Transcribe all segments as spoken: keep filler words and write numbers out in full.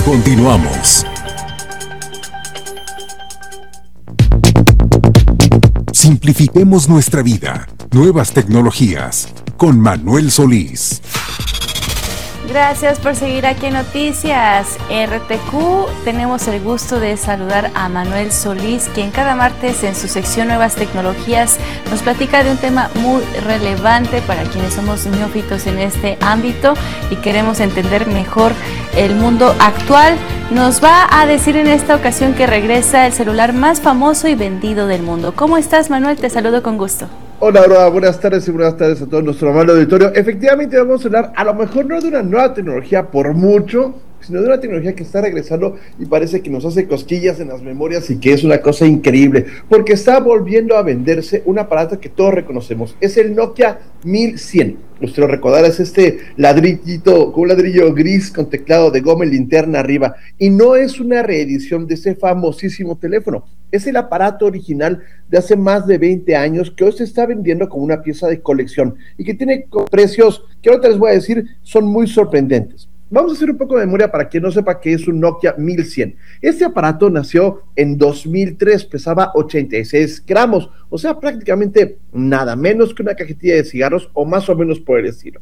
Continuamos. Simplifiquemos nuestra vida. Nuevas tecnologías. Con Manuel Solís. Gracias por seguir aquí en Noticias R T Q. Tenemos el gusto de saludar a Manuel Solís, quien cada martes en su sección Nuevas Tecnologías nos platica de un tema muy relevante para quienes somos neófitos en este ámbito y queremos entender mejor el mundo actual. Nos va a decir en esta ocasión que regresa el celular más famoso y vendido del mundo. ¿Cómo estás, Manuel? Te saludo con gusto. Hola, hola, buenas tardes y buenas tardes a todo nuestro amable auditorio. Efectivamente vamos a hablar, a lo mejor no de una nueva tecnología por mucho, sino de una tecnología que está regresando y parece que nos hace cosquillas en las memorias y que es una cosa increíble, porque está volviendo a venderse un aparato que todos reconocemos, es el Nokia mil cien. Usted lo recordará, es este ladrillito, con un ladrillo gris con teclado de goma y linterna arriba, y no es una reedición de ese famosísimo teléfono, es el aparato original de hace más de veinte años que hoy se está vendiendo como una pieza de colección y que tiene precios que ahorita les voy a decir son muy sorprendentes. Vamos a hacer un poco de memoria para quien no sepa qué es un Nokia mil cien. Este aparato nació en dos mil tres, pesaba ochenta y seis gramos, o sea, prácticamente nada menos que una cajetilla de cigarros o más o menos por el estilo.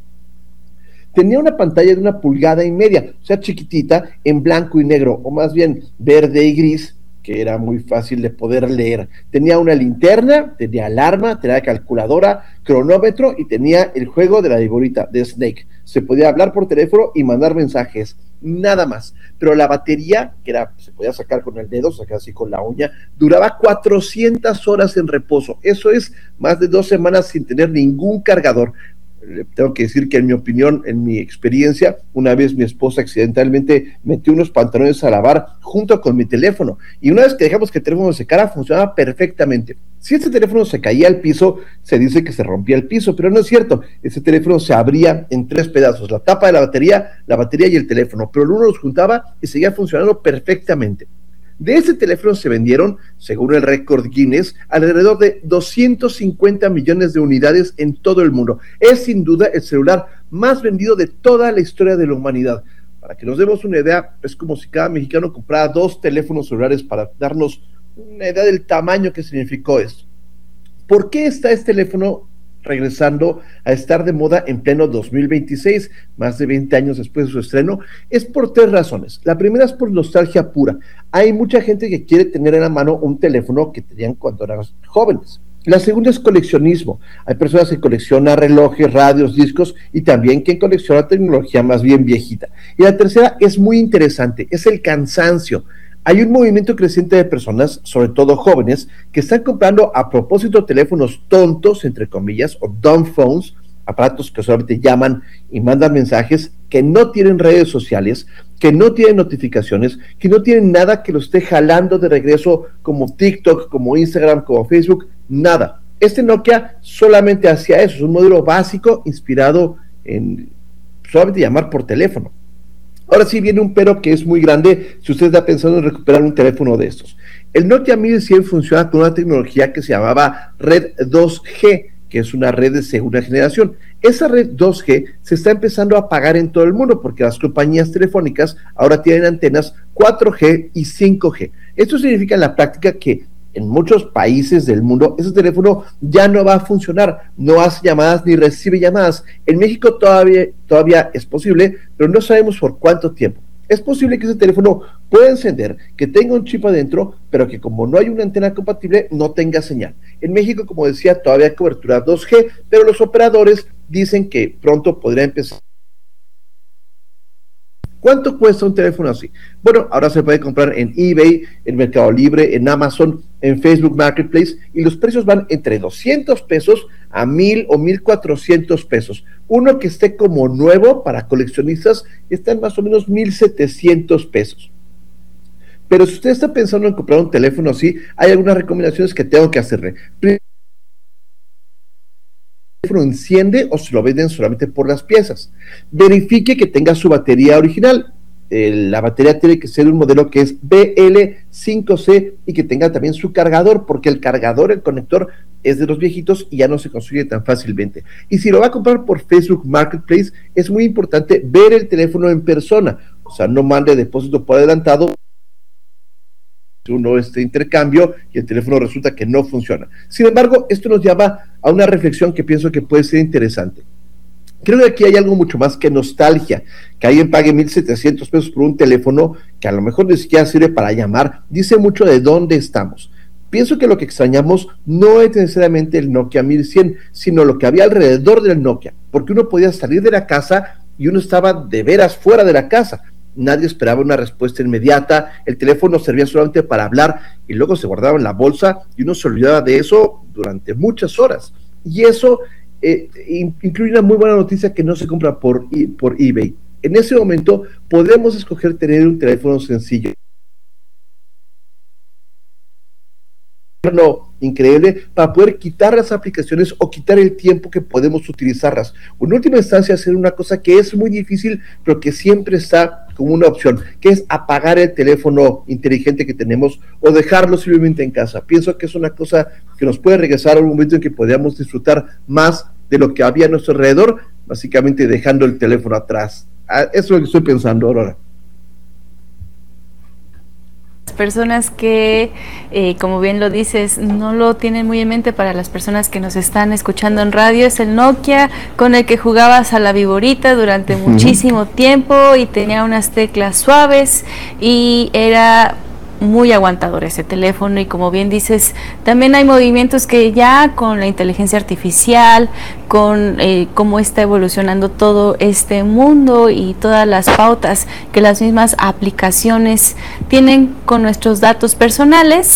Tenía una pantalla de una pulgada y media, o sea, chiquitita, en blanco y negro, o más bien verde y gris, que era muy fácil de poder leer. Tenía una linterna, tenía alarma, tenía calculadora, cronómetro y tenía el juego de la viborita, de Snake. Se podía hablar por teléfono y mandar mensajes, nada más. Pero la batería, que era, se podía sacar con el dedo, sacar así con la uña, duraba cuatrocientas horas en reposo. Eso es más de dos semanas sin tener ningún cargador. Tengo que decir que en mi opinión, en mi experiencia, una vez mi esposa accidentalmente metió unos pantalones a lavar junto con mi teléfono, y una vez que dejamos que el teléfono se secara, funcionaba perfectamente. Si este teléfono se caía al piso, se dice que se rompía el piso, pero no es cierto. Ese teléfono se abría en tres pedazos, la tapa de la batería, la batería y el teléfono, pero el uno los juntaba y seguía funcionando perfectamente. De ese teléfono se vendieron, según el récord Guinness, alrededor de doscientos cincuenta millones de unidades en todo el mundo. Es sin duda el celular más vendido de toda la historia de la humanidad. Para que nos demos una idea, es como si cada mexicano comprara dos teléfonos celulares para darnos una idea del tamaño que significó esto. ¿Por qué está este teléfono regresando a estar de moda en pleno dos mil veintiséis, más de veinte años después de su estreno? Es por tres razones. La primera es por nostalgia pura. Hay mucha gente que quiere tener en la mano un teléfono que tenían cuando eran jóvenes. La segunda es coleccionismo. Hay personas que coleccionan relojes, radios, discos y también quien colecciona tecnología más bien viejita. Y la tercera es muy interesante, es el cansancio. Hay un movimiento creciente de personas, sobre todo jóvenes, que están comprando a propósito teléfonos tontos, entre comillas, o dumb phones, aparatos que solamente llaman y mandan mensajes, que no tienen redes sociales, que no tienen notificaciones, que no tienen nada que los esté jalando de regreso, como TikTok, como Instagram, como Facebook, nada. Este Nokia solamente hacía eso, es un modelo básico inspirado en solamente llamar por teléfono. Ahora sí viene un pero que es muy grande si usted está pensando en recuperar un teléfono de estos. El Nokia mil cien funciona con una tecnología que se llamaba red dos G, que es una red de segunda generación. Esa red dos G se está empezando a apagar en todo el mundo porque las compañías telefónicas ahora tienen antenas cuatro G y cinco G. Esto significa en la práctica que en muchos países del mundo ese teléfono ya no va a funcionar, no hace llamadas ni recibe llamadas. En México todavía, todavía es posible, pero no sabemos por cuánto tiempo. Es posible que ese teléfono pueda encender, que tenga un chip adentro, pero que como no hay una antena compatible, no tenga señal. En México, como decía, todavía hay cobertura dos G, pero los operadores dicen que pronto podría empezar. ¿Cuánto cuesta un teléfono así? Bueno, ahora se puede comprar en eBay, en Mercado Libre, en Amazon, en Facebook Marketplace, y los precios van entre doscientos pesos a mil o mil cuatrocientos pesos. Uno que esté como nuevo para coleccionistas está en más o menos mil setecientos pesos. Pero si usted está pensando en comprar un teléfono así, hay algunas recomendaciones que tengo que hacerle. Primero, el teléfono enciende o se lo venden solamente por las piezas. Verifique que tenga su batería original. Eh, la batería tiene que ser un modelo que es B L cinco C y que tenga también su cargador, porque el cargador, el conector, es de los viejitos y ya no se consigue tan fácilmente. Y si lo va a comprar por Facebook Marketplace, es muy importante ver el teléfono en persona. o sea, no mande depósito por adelantado uno este intercambio y el teléfono resulta que no funciona. Sin embargo, esto nos lleva a una reflexión que pienso que puede ser interesante. Creo que aquí hay algo mucho más que nostalgia, que alguien pague mil setecientos pesos por un teléfono que a lo mejor ni siquiera sirve para llamar, dice mucho de dónde estamos. Pienso que lo que extrañamos no es necesariamente el Nokia mil cien, sino lo que había alrededor del Nokia, porque uno podía salir de la casa y uno estaba de veras fuera de la casa. Nadie esperaba una respuesta inmediata, el teléfono servía solamente para hablar y luego se guardaba en la bolsa y uno se olvidaba de eso durante muchas horas. Y eso eh, incluye una muy buena noticia que no se compra por, por eBay. En ese momento podemos escoger tener un teléfono sencillo, increíble, para poder quitar las aplicaciones o quitar el tiempo que podemos utilizarlas. O en última instancia hacer una cosa que es muy difícil, pero que siempre está como una opción, que es apagar el teléfono inteligente que tenemos o dejarlo simplemente en casa. Pienso que es una cosa que nos puede regresar a un momento en que podamos disfrutar más de lo que había a nuestro alrededor, básicamente dejando el teléfono atrás. Eso es lo que estoy pensando, Aurora. Personas que, eh, como bien lo dices, no lo tienen muy en mente. Para las personas que nos están escuchando en radio, es el Nokia con el que jugabas a la viborita durante uh-huh. muchísimo tiempo y tenía unas teclas suaves y era muy aguantador ese teléfono. Y como bien dices, también hay movimientos que ya con la inteligencia artificial, con eh, cómo está evolucionando todo este mundo y todas las pautas que las mismas aplicaciones tienen con nuestros datos personales,